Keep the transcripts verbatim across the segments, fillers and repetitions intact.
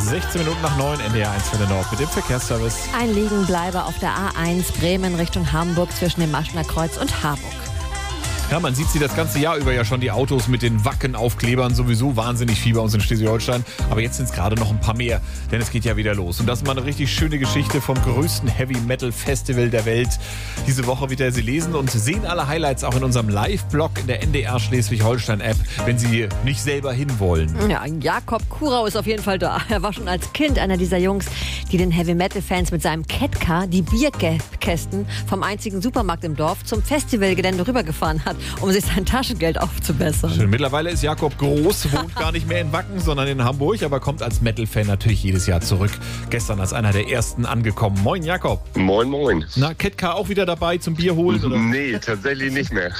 sechzehn Minuten nach neun, N D R eins für den Nord mit dem Verkehrsservice. Ein Liegenbleiber auf der A eins Bremen Richtung Hamburg zwischen dem Maschner Kreuz und Harburg. Ja, man sieht sie das ganze Jahr über ja schon, die Autos mit den Wacken-Aufklebern, sowieso wahnsinnig viel bei uns in Schleswig-Holstein. Aber jetzt sind es gerade noch ein paar mehr, denn es geht ja wieder los. Und das ist mal eine richtig schöne Geschichte vom größten Heavy-Metal-Festival der Welt. Diese Woche wird ihr sie lesen und sehen alle Highlights auch in unserem Live-Blog in der N D R Schleswig-Holstein-App, wenn sie nicht selber hinwollen. Ja, Jakob Kurau ist auf jeden Fall da. Er war schon als Kind einer dieser Jungs, die den Heavy-Metal-Fans mit seinem Catcar die Bierkästen vom einzigen Supermarkt im Dorf zum Festivalgelände rübergefahren hat, um sich sein Taschengeld aufzubessern. Schön. Mittlerweile ist Jakob groß, wohnt gar nicht mehr in Wacken, sondern in Hamburg, aber kommt als Metal-Fan natürlich jedes Jahr zurück. Gestern als einer der ersten angekommen. Moin Jakob. Moin, moin. Na, Catcar auch wieder dabei zum Bier holen? Oder? Nee, tatsächlich nicht mehr.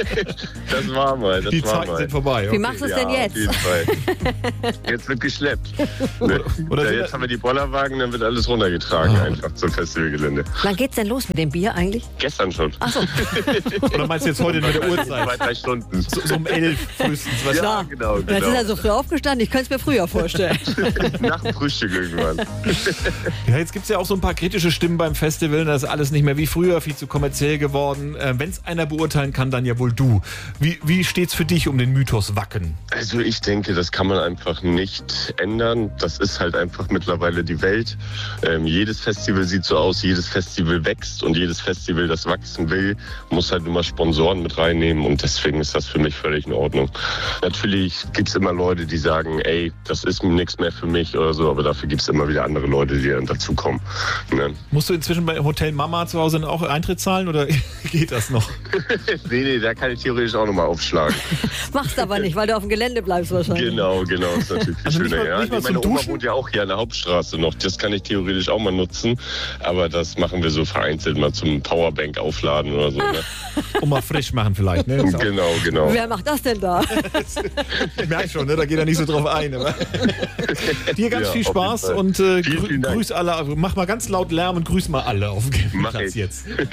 Das war mal. Das Die war Zeiten mal. sind vorbei. Okay. Wie machst du es denn Ja, jetzt? auf jeden Fall. Jetzt wird geschleppt. Ne? oder da, sind jetzt da- haben wir die Bollerwagen, dann wird alles runtergetragen Ah. einfach zum Festivalgelände. Wann geht's denn los mit dem Bier eigentlich? Gestern schon. Ach so. Oder meinst du jetzt heute mit der Zwei, Uhrzeit? drei Stunden. So, so um elf frühestens. Was Ja, genau, Jetzt ist genau. er so früh aufgestanden, ich könnte es mir früher vorstellen. Nach dem Frühstück irgendwann. Ja, jetzt gibt es ja auch so ein paar kritische Stimmen beim Festival. Das ist alles nicht mehr wie früher, viel zu kommerziell geworden. Äh, Wenn es einer beurteilen kann, dann ja wohl du. Wie, wie steht's für dich um den Mythos Wacken? Also ich denke, das kann man einfach nicht ändern. Das ist halt einfach mittlerweile die Welt. Ähm, jedes Festival sieht so aus, jedes Festival wächst und jedes Festival, das wachsen will, muss halt immer Sponsoren mit reinnehmen und deswegen ist das für mich völlig in Ordnung. Natürlich gibt es immer Leute, die sagen, ey, das ist nichts mehr für mich oder so, aber dafür gibt es immer wieder andere Leute, die dann dazukommen. Ne? Musst du inzwischen bei Hotel Mama zu Hause auch Eintritt zahlen oder geht das noch? nee, nee, da kann ich theoretisch auch nochmal aufschlagen. Machst aber nicht, weil du auf dem Gelände bleibst wahrscheinlich. Genau, genau, ist natürlich viel Also nicht schöner. mal- Ja. nicht mal Nee, meine zum Oma Duschen? wohnt ja auch hier an der Hauptstraße noch. Das kann ich theoretisch auch mal nutzen, aber das machen wir so vereinzelt mal zum Powerbank aufladen oder so. Ne? Um mal frisch machen vielleicht. Ne? Ist auch- Genau, genau. Wer macht das denn da? Ich merke schon, ne? Da geht er nicht so drauf ein. Aber dir ganz Ja, viel auf jeden Spaß Fall. und äh, Vielen, grü vielen Dank. grüß alle. Mach mal ganz laut Lärm und grüß mal alle auf dem Mach Platz ich. jetzt. N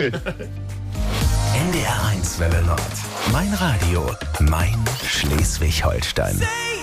D R eins Welle Nord. Mein Radio, mein Schleswig-Holstein.